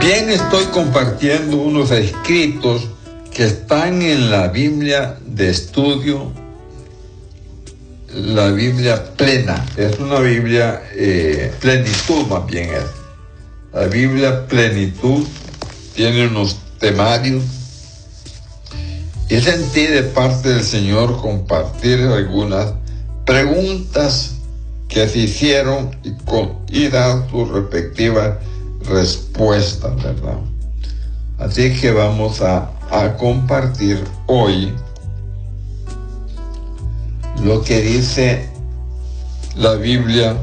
Bien, estoy compartiendo unos escritos que están en la Biblia de estudio, la Biblia plena. Es una Biblia plenitud, más bien es. La Biblia plenitud tiene unos temarios y sentí de parte del Señor compartir algunas preguntas que se hicieron y dar sus respectivas respuestas, ¿verdad? Así que vamos a compartir hoy lo que dice la Biblia.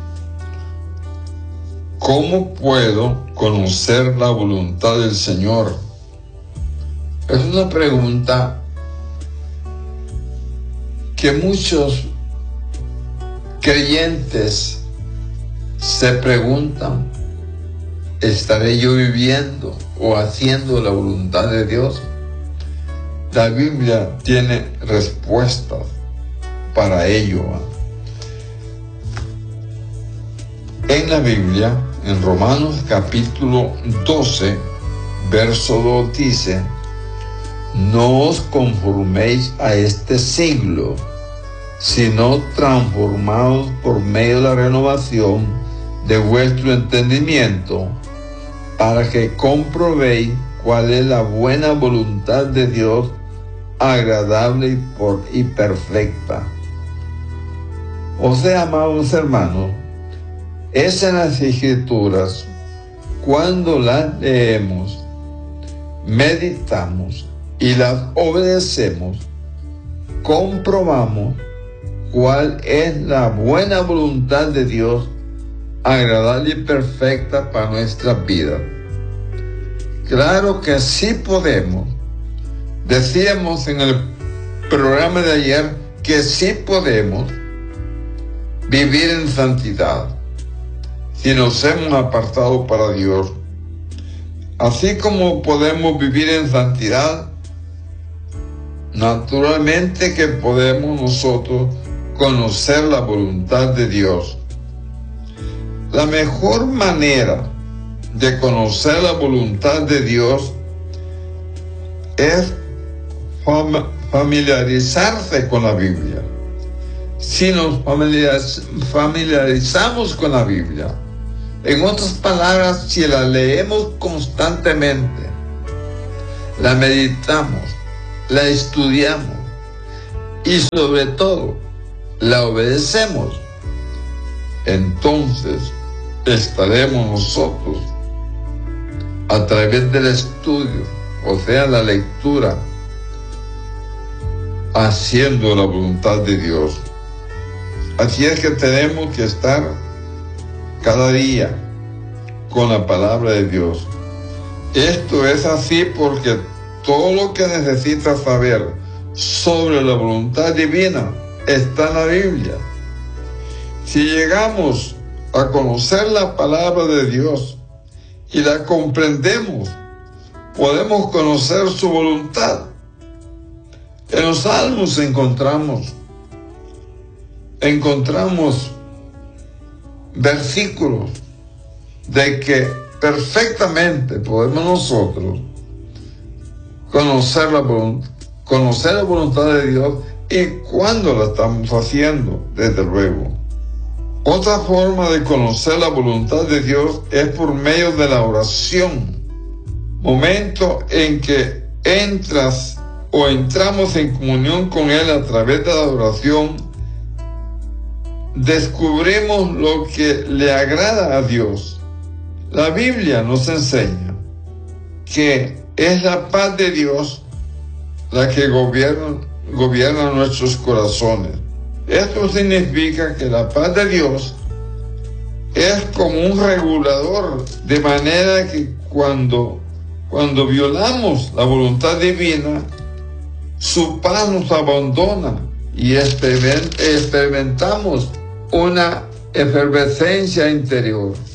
¿Cómo puedo conocer la voluntad del Señor? Es una pregunta que muchos creyentes se preguntan. ¿Estaré yo viviendo o haciendo la voluntad de Dios? La Biblia tiene respuestas para ello. En la Biblia, en Romanos capítulo 12, verso 2 dice: no os conforméis a este siglo, sino transformaos por medio de la renovación de vuestro entendimiento, para que comprobéis cuál es la buena voluntad de Dios, agradable y perfecta. O sea, amados hermanos, es en las Escrituras, cuando las leemos, meditamos y las obedecemos, comprobamos cuál es la buena voluntad de Dios, agradable y perfecta para nuestras vidas. Claro que sí podemos. Decíamos en el programa de ayer que sí podemos vivir en santidad si nos hemos apartado para Dios. Así como podemos vivir en santidad, naturalmente que podemos nosotros conocer la voluntad de Dios. La mejor manera de conocer la voluntad de Dios es familiarizarse con la Biblia. Si nos familiarizamos con la Biblia, en otras palabras, si la leemos constantemente, la meditamos, la estudiamos y sobre todo la obedecemos, entonces estaremos nosotros a través del estudio, o sea, la lectura, haciendo la voluntad de Dios. Así es que tenemos que estar cada día con la palabra de Dios. Esto es así porque todo lo que necesitas saber sobre la voluntad divina está en la Biblia. Si llegamos a conocer la palabra de Dios y la comprendemos, podemos conocer su voluntad. En los Salmos encontramos versículos de que perfectamente podemos nosotros conocer la voluntad de Dios y cuándo la estamos haciendo, desde luego. Otra forma de conocer la voluntad de Dios es por medio de la oración. Momento en que entramos en comunión con Él a través de la oración, descubrimos lo que le agrada a Dios. La Biblia nos enseña que es la paz de Dios la que gobierna nuestros corazones. Esto significa que la paz de Dios es como un regulador, de manera que cuando violamos la voluntad divina, su paz nos abandona y experimentamos una efervescencia interior.